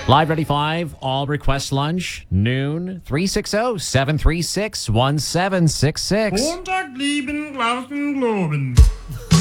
Live Ready 5, all request lunch, noon, 360-736-1766. Montag, lieben, Glauben, Globen.